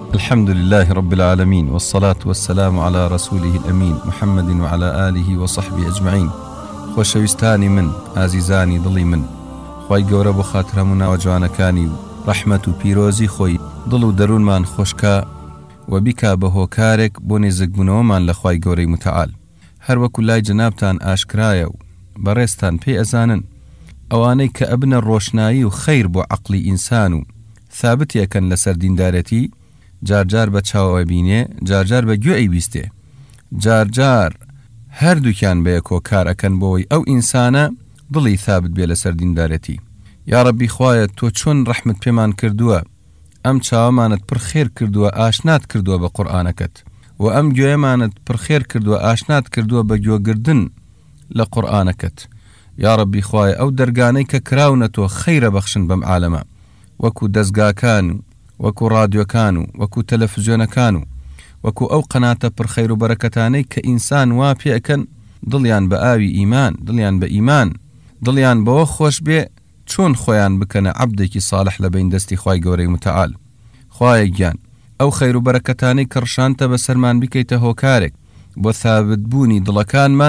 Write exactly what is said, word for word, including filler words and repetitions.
الحمد لله رب العالمين، والصلاة والسلام على رسوله الأمين محمد وعلى آله وصحبه أجمعين. خوشويستاني من عزيزاني ضلي من خوي گەورە بۆ خاترە منا وجوانەکانی و ڕەحمەت و پیرۆزی خۆی دڵ و دەروونمان خۆشکە و بیکا بە هۆکارێک بۆ نێزەکبوونەوەمان لە خوای گەورەی متعال. هەروەکو لای جەنابتان ئاشکرایە و بەڕێستان پێی ئەزانن ئەوانەی کە ئەبنە ڕۆشنایی و خەیر بۆ عەقلی ئینسان و ثابت یەکەن لەسەر دیندارەتی، جارجار بە چاوە بینێ، جارجار بە گوێ ئەیبیستێ، جارجار هەردووکیان بە یەکۆ کار ئەکەن بۆەوەی ئەو ئینسانە دڵی ثابت بێ لەسەر دیندارەتی. یا ڕەبی خوایە تۆ چۆن ڕەحمت پێمان کردووە، ئەم چاوەمانت پڕ خێر کردووە، ئاشنات کردووە بە قورئانەکەت، و ئەم گوێیەمانت پڕ خێر کردووە، ئاشنات کردووە بە گوێگردن لە قورئانەکەت. یا ڕەبی خوایە ئەو دەرگانەی کە کراونە تۆ خەیرە بەخشن بەم عالەمە، وەکو دەستگاکان و وەکو ڕادیۆکان و وەکو تەلەڤیزیۆنەکان و وەکو ئەو قەناتە پڕخەیر و بەرەکەتانەی کە ئینسان وا پێەکەن دڵیان بە ئاوی ئیمان، دڵیان بە ئیمان، دڵیان بەوە خۆش بێ چۆن خۆیان بکەنە عەبدێکی ساڵح لە بین دەستی خوای گەورەی متعال. خوایە گیان ئەو خەیر و بەرەکەتانەی کە ڕشانتە بەسەرمان بکەیتە هۆکارێک بۆ ثابت بوونی دڵەکانمان